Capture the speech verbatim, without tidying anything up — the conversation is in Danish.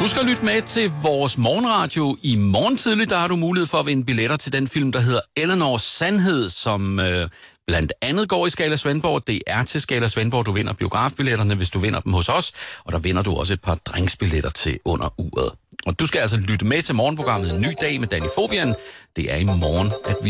Husk at lytte med til vores morgenradio. I morgen tidlig, der har du mulighed for at vinde billetter til den film, der hedder Eleanors Sandhed, som øh, blandt andet går i Skala Svendborg. Det er til Skala Svendborg, du vinder biografbilletterne, hvis du vinder dem hos os. Og der vinder du også et par drinksbilletter til under uret. Og du skal altså lytte med til morgenprogrammet En Ny Dag med Danny Fobian. Det er i morgen, at vi